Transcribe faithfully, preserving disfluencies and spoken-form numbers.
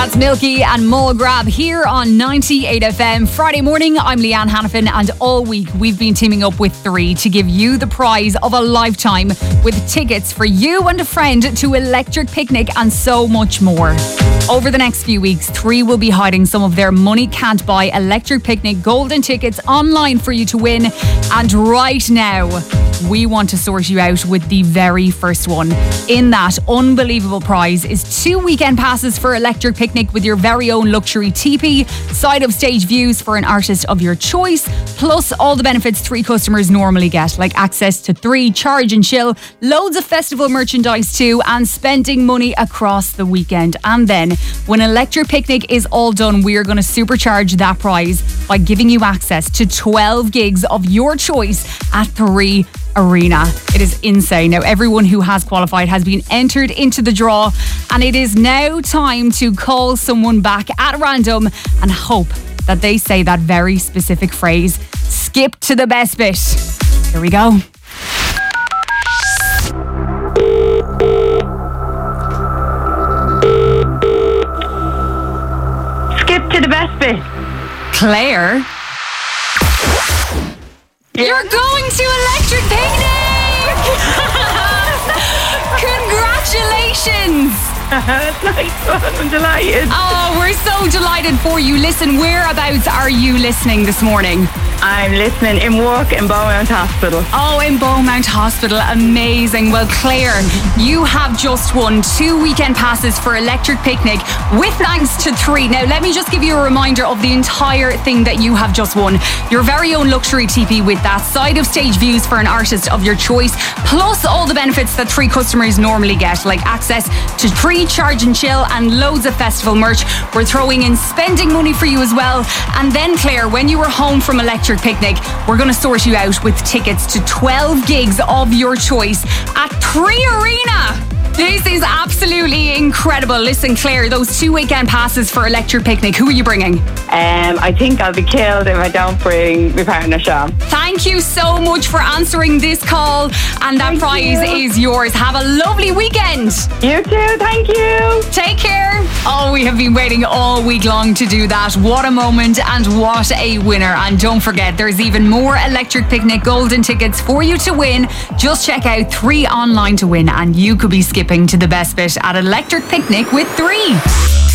That's Milky and Mole Grab here on ninety-eight F M. Friday morning, I'm Leanne Hannafin, and all week we've been teaming up with three to give you the prize of a lifetime with tickets for you and a friend to Electric Picnic and so much more. Over the next few weeks, three will be hiding some of their money can't buy Electric Picnic golden tickets online for you to win. And right now, we want to sort you out with the very first one. In that unbelievable prize is two weekend passes for Electric Picnic with your very own luxury teepee, side of stage views for an artist of your choice, plus all the benefits three customers normally get, like access to three, charge and chill, loads of festival merchandise too, and spending money across the weekend. And then, when Electric Picnic is all done, we are going to supercharge that prize by giving you access to twelve gigs of your choice at three Arena. It is insane. Now, everyone who has qualified has been entered into the draw, and it is now time to call someone back at random and hope that they say that very specific phrase, skip to the best bit. Here we go. Skip to the best bit. Claire? You're going to Electric Picnic! Congratulations! Nice one, I'm delighted. Oh, we're so delighted for you. Listen, whereabouts are you listening this morning? I'm listening in work in Beaumont Hospital. Oh, in Beaumont Hospital. Amazing. Well, Claire, you have just won two weekend passes for Electric Picnic with thanks to three. Now, let me just give you a reminder of the entire thing that you have just won. Your very own luxury teepee with that, side of stage views for an artist of your choice, plus all the benefits that three customers normally get, like access to free charge and chill and loads of festival merch. We're throwing in spending money for you as well. And then, Claire, when you were home from Electric Picnic, we're going to sort you out with tickets to twelve gigs of your choice at three Arena. This is absolutely incredible. Listen, Claire, those two weekend passes for Electric Picnic, who are you bringing? Um, I think I'll be killed if I don't bring my partner, Sean. Thank you so much for answering this call, and that Thank prize you. is yours. Have a lovely weekend. You too, thank you. Take care. Oh, we have been waiting all week long to do that. What a moment and what a winner. And don't forget, there's even more Electric Picnic golden tickets for you to win. Just check out three online to win, and you could be skipping to the best bit at Electric Picnic with three.